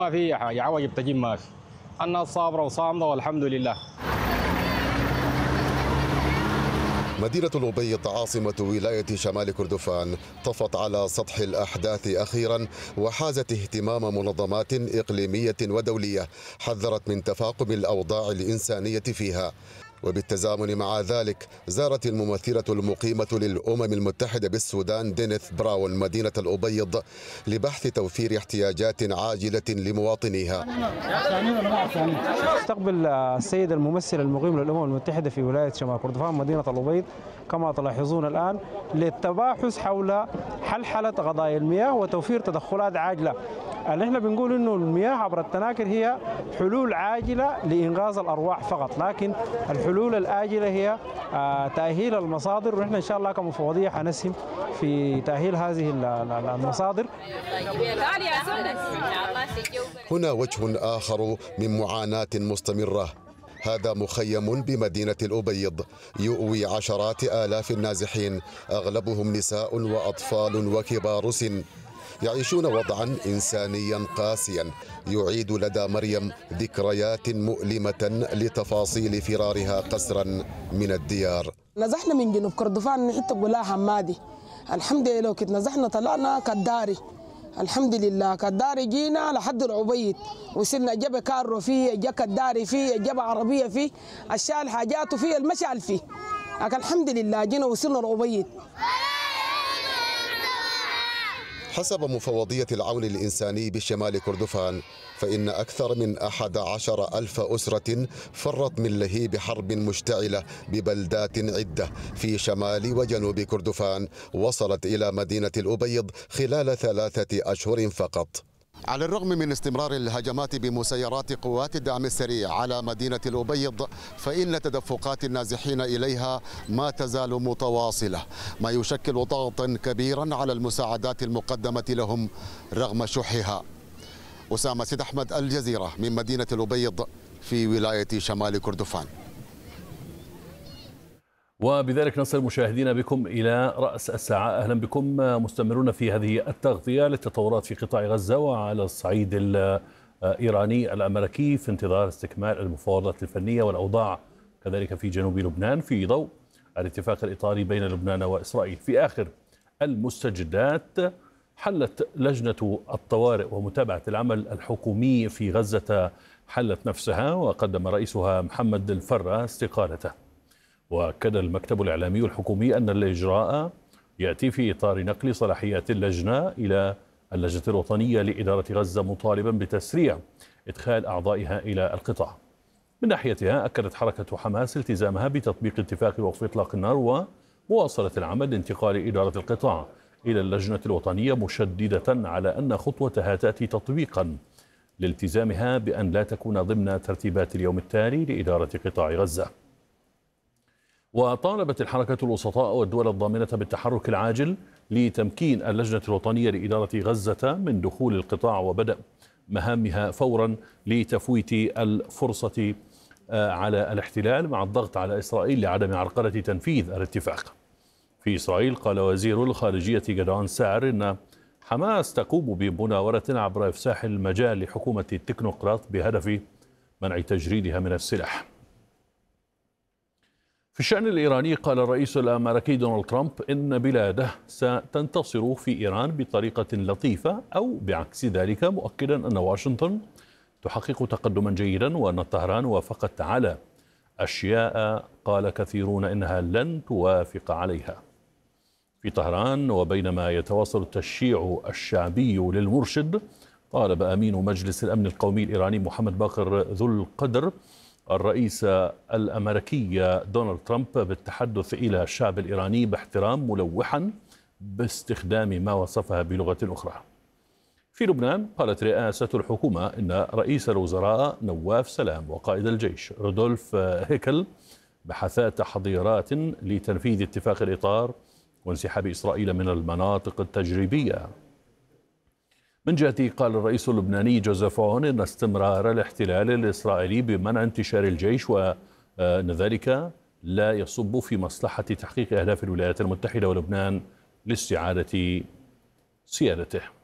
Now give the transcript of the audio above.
ما في حاجة عوجب تجيب ما في. الناس صابرة وصامدة والحمد لله. مدينة الأبيض عاصمة ولاية شمال كردفان طفت على سطح الأحداث أخيرا وحازت اهتمام منظمات إقليمية ودولية حذرت من تفاقم الأوضاع الإنسانية فيها. وبالتزامن مع ذلك زارت الممثلة المقيمة للأمم المتحدة بالسودان دينيث براون مدينة الأبيض لبحث توفير احتياجات عاجلة لمواطنيها. استقبل السيد الممثل المقيم للأمم المتحدة في ولاية شمال كردفان مدينة الأبيض كما تلاحظون الآن للتباحث حول حلحلة قضايا المياه وتوفير تدخلات عاجلة. احنا بنقول انه المياه عبر التناكر هي حلول عاجله لانقاذ الارواح فقط، لكن الحلول الاجله هي تاهيل المصادر، ونحن ان شاء الله كمفوضيه حنسهم في تاهيل هذه المصادر. هنا وجه آخر من معاناة مستمرة، هذا مخيم بمدينة الأبيض يؤوي عشرات آلاف النازحين أغلبهم نساء وأطفال وكبار سن، يعيشون وضعا إنسانيا قاسيا يعيد لدى مريم ذكريات مؤلمة لتفاصيل فرارها قسرا من الديار. نزحنا من جنوب كردفان نحط بلا حمادي، الحمد لله لو كنت نزحنا طلعنا كداري، الحمد لله كداري جينا لحد العبيد وصلنا جاب كارو فيه، جا كداري فيه، جاب عربية فيه، الشال حاجاته فيه، المشعل فيه، لكن الحمد لله جينا وصلنا العبيد. حسب مفوضية العون الإنساني بشمال كردفان فإن أكثر من 11,000 أسرة فرت من لهيب حرب مشتعلة ببلدات عدة في شمال وجنوب كردفان وصلت إلى مدينة الأبيض خلال 3 أشهر فقط. على الرغم من استمرار الهجمات بمسيرات قوات الدعم السريع على مدينة الأبيض فإن تدفقات النازحين إليها ما تزال متواصلة، ما يشكل ضغطا كبيرا على المساعدات المقدمة لهم رغم شحها. أسامة سيد أحمد، الجزيرة، من مدينة الأبيض في ولاية شمال كردفان. وبذلك نصل مشاهدينا بكم إلى رأس الساعة. أهلا بكم مستمرون في هذه التغطية للتطورات في قطاع غزة وعلى الصعيد الإيراني الأمريكي في انتظار استكمال المفاوضات الفنية والأوضاع كذلك في جنوب لبنان في ضوء الاتفاق الإطاري بين لبنان وإسرائيل. في آخر المستجدات حلت لجنة الطوارئ ومتابعة العمل الحكومي في غزة حلت نفسها، وقدم رئيسها محمد الفرة استقالته. وأكد المكتب الإعلامي الحكومي أن الإجراء يأتي في إطار نقل صلاحيات اللجنة إلى اللجنة الوطنية لإدارة غزة، مطالبا بتسريع إدخال أعضائها إلى القطاع. من ناحيتها أكدت حركة حماس التزامها بتطبيق اتفاق وقف إطلاق النار ومواصلة العمل لانتقال إدارة القطاع إلى اللجنة الوطنية، مشددة على أن خطوتها تأتي تطبيقا لالتزامها بأن لا تكون ضمن ترتيبات اليوم التالي لإدارة قطاع غزة. وطالبت الحركة الوسطاء والدول الضامنة بالتحرك العاجل لتمكين اللجنة الوطنية لإدارة غزة من دخول القطاع وبدء مهامها فورا لتفويت الفرصة على الاحتلال، مع الضغط على إسرائيل لعدم عرقلة تنفيذ الاتفاق. في إسرائيل قال وزير الخارجية جدعان ساعر إن حماس تقوم بمناورة عبر إفساح المجال لحكومة التكنوقراط بهدف منع تجريدها من السلاح. في الشأن الإيراني قال الرئيس الأمريكي دونالد ترامب إن بلاده ستنتصر في إيران بطريقة لطيفة أو بعكس ذلك، مؤكدا أن واشنطن تحقق تقدما جيدا وأن طهران وافقت على أشياء قال كثيرون إنها لن توافق عليها. في طهران وبينما يتواصل التشييع الشعبي للمرشد، طالب أمين مجلس الأمن القومي الإيراني محمد باقر ذو القدر الرئيس الأمريكي دونالد ترامب بالتحدث إلى الشعب الإيراني باحترام، ملوحا باستخدام ما وصفها بلغة أخرى. في لبنان قالت رئاسة الحكومة إن رئيس الوزراء نواف سلام وقائد الجيش رودولف هيكل بحثا تحضيرات لتنفيذ اتفاق الإطار وانسحاب إسرائيل من المناطق التجريبية. من جهته قال الرئيس اللبناني جوزيف عون إن استمرار الاحتلال الإسرائيلي بمنع انتشار الجيش وأن ذلك لا يصب في مصلحة تحقيق أهداف الولايات المتحدة ولبنان لاستعادة سيادته.